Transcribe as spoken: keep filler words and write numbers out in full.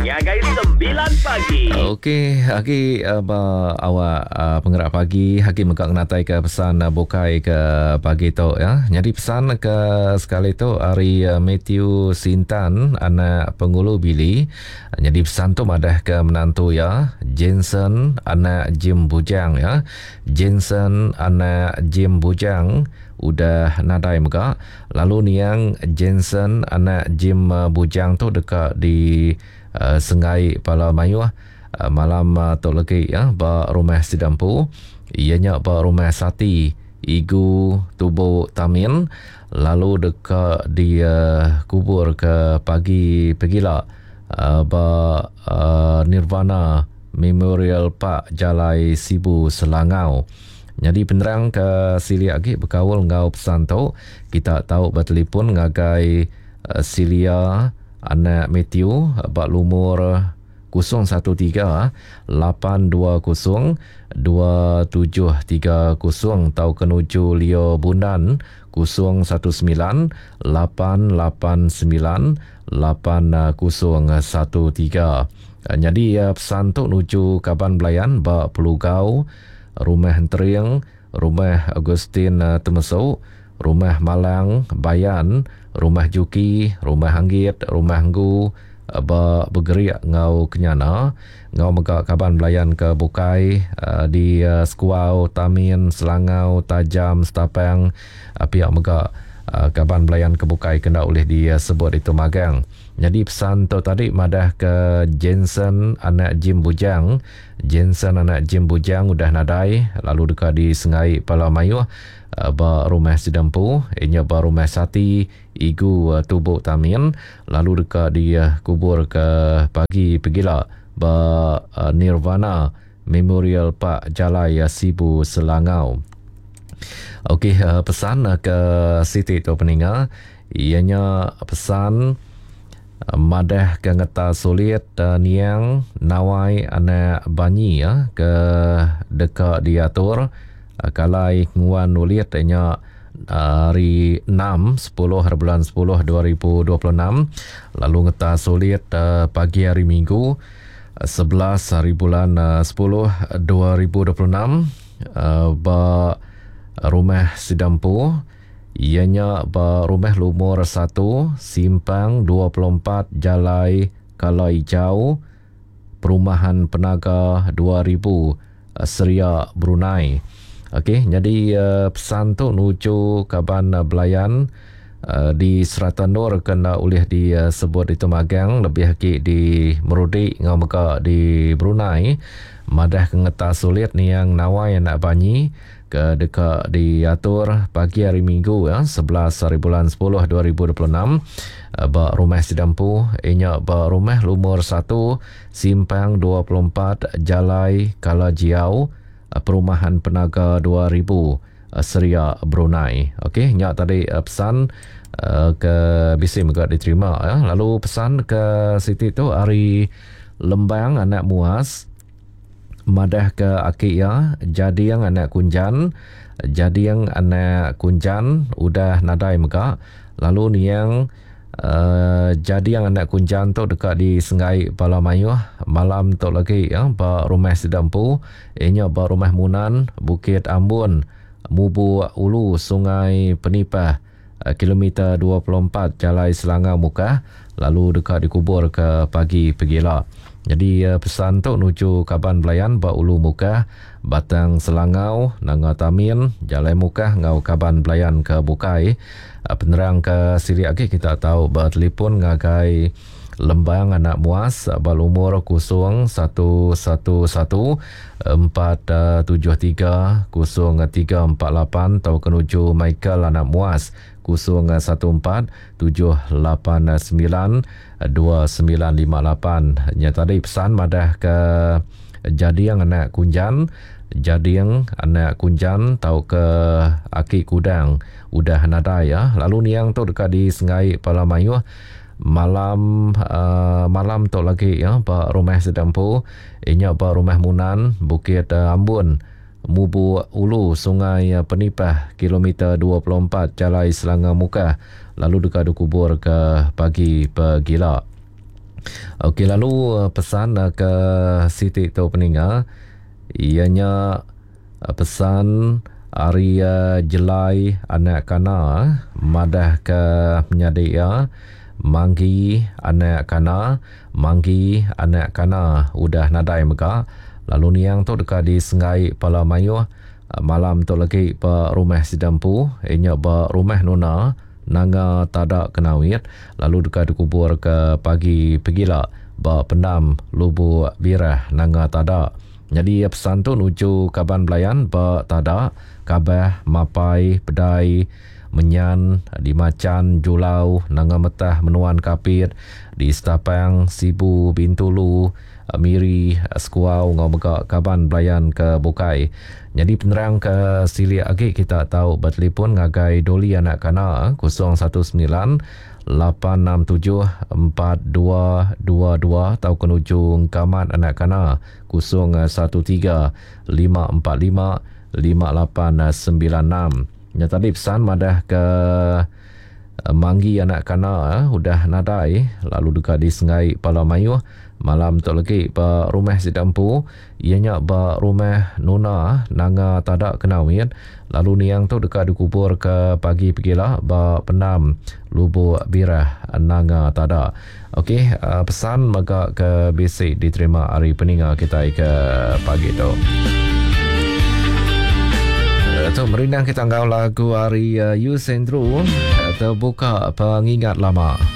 Ngagai sembilan pagi. Okey, Haki uh, awak uh, penggerak pagi, Haki megak natai ke pesan uh, bukai ke pagi tu ya. Jadi pesan ke sekali tu hari uh, Matthew Sintan anak Pengulu Bili. Uh, jadi pesan tu madah ke menantu ya, Jensen anak Jim Bujang ya. Jensen anak Jim Bujang udah nadai megak. Lalu ni yang Jensen anak Jim uh, Bujang tu dekat di uh, Sengai Pala Mayu uh, malam uh, tu lagi ya ba rumah Sidampu ianya ba rumah Sati Igu Tubuh Tamin lalu dekat di uh, kubur ke pagi pegila uh, ba uh, Nirvana Memorial Park Jalai Sibu Selangau. Jadi penerang ke sili lagi berkawal ngau pesan tu kita tahu bertelefon ngagai uh, Silia anak Matthew bak lumur kosong satu tiga lapan dua kosong dua tujuh tiga kosong tau kenuju Leo Bundan kosong satu sembilan lapan lapan sembilan lapan kosong satu tiga. Jadi uh, pesan tu nuju Kaban Belayan bak Pelugau, Rumah Teriang, Rumah Agustin uh, Temesau, Rumah Malang Bayan, Rumah Juki, Rumah Hanggit, Rumah Nggu ba bergerak ngau kenyana ngau megak Kaban Belayan ke Bukai uh, di uh, Skuau, Tamin, Selangau, Tajam, Setapang uh, pihak megak uh, Kaban Belayan ke Bukai kena oleh disebut itu magang. Jadi pesan tu tadi madah ke Jensen anak Jim Bujang. Jensen anak Jim Bujang udah nadai lalu dekat di Sengai Pala Mayu uh, ba rumah Sidampu inya ba rumah Sati Igu uh, Tubuh Tamin lalu dekat di uh, kubur ke pagi pegila ba uh, Nirvana Memorial Park Jalai uh, Sibu Selangau. Okey, uh, pesan uh, ke Siti tu peninga ianya pesan uh, madah ke ngeta sulit uh, niang nawai anak banyi ya ke dekat diatur uh, kalai nguan nulit ianya hari enam sepuluh bulan sepuluh dua ribu dua puluh enam lalu ngeta sulit uh, pagi hari Minggu uh, sebelas hari bulan uh, sepuluh dua ribu dua puluh enam uh, ba rumah Sidampu ianya ba rumah lumur satu Simpang dua puluh empat Jalai Kalai Hijau Perumahan Penaga dua ribu uh, Seria Brunei. Okey, jadi uh, pesan tu nuju Kaban uh, Belayan uh, di Seratan Nur kena oleh disebut uh, itu magang lebih hakik di Merudi ngau meka di Brunei madah kengeta sulit ni yang nawai nak banyi ke dekat diatur pagi hari Minggu ya sebelas hari bulan sepuluh dua ribu dua puluh enam uh, ba rumah Sidampu inya ba rumah lumur satu Simpang dua puluh empat Jalai Kalajiau Perumahan Penaga dua ribu uh, Seria Brunei. Okey, nyak tadi uh, pesan uh, ke bisi juga diterima ya. Lalu pesan ke Siti tu hari Lembang anak Muas madah ke Akia jadi yang anak Kunjan jadi yang anak Kunjan udah nadai megak lalu ni yang Uh, jadi yang anak Kunjan tu dekat di Sengai Pala Mayu malam tu lagi ya ba rumah Sidampu ianya ba rumah Munan Bukit Ambon Mubu Ulu Sungai Penipah uh, kilometer dua puluh empat Jalai Selangau Muka lalu dekat dikubur ke pagi pegila. Jadi uh, pesan tu nuju Kaban Belayan ba Ulu Muka Batang Selangau Nanga Tamin Jalai Muka ngau Kaban Belayan ke Bukai. Uh, penerang ke siri lagi kita tahu bertelefon ngagai Lembang anak Muas berumur kosong satu satu satu empat tujuh tiga kosong tiga empat lapan atau kenuju Michael anak Muas kosong satu empat tujuh lapan sembilan dua sembilan lima lapan. Nya tadi pesan madah ke jadi yang anak Kunjan jadi yang anak Kunjan tahu ke Aki Kudang udah nadai ya. Lalu ni yang tu dekat di Sengai Pala Mayu malam uh, malam tu lagi ya ba rumah Sidampu inya ba rumah Munan Bukit uh, Ambon Mubu Ulu Sungai uh, Penipah kilometer dua puluh empat Jalai Selangau Muka lalu dekat dikubur ke pagi pegila. Okey, lalu uh, pesan uh, ke Siti tu peninga, ianya uh, pesan hari uh, Jelai anak kana madah ke menyadia manggi anak kana manggi anak kana udah nadai meka lalu niang tu dekat di Sengai Pala Mayuh uh, malam tu lagi pa rumah sidampu inya ba rumah nona nanga tada kenawit lalu dekat dikubur ke pagi pegila ba pendam lubu birah nanga tada. Jadi pesan tu nuju Kaban Belayan ba tada kabah mapai pedai menyan di Macan Julau nanga metah menuan kapit di Setapang Sibu Bintulu Miri Skuau ngomega Kaban Belayan ke Bokai. Jadi penerang ke sili agi kita tahu bertelefon ngagai doli anak kana kosong satu sembilan lapan enam tujuh empat dua dua dua atau ke ujung Kamat anak kana kosong satu tiga lima empat lima lima lapan sembilan enam. Ya tadi pesan madah ke manggi anak kana udah nadai lalu dekat di Sengai Pala Mayuh malam tu lagi ba rumah sidampu ianya ba rumah nona nanga tada kenawit lalu niang tu dekat dikubur ke pagi pegila ba penam lubu birah nanga tada. Okey, uh, pesan maka ke basic diterima hari peninga kita ke pagi tu. Atau merinang kita ngau lagu hari uh, Yusendru atau buka pengingat lama.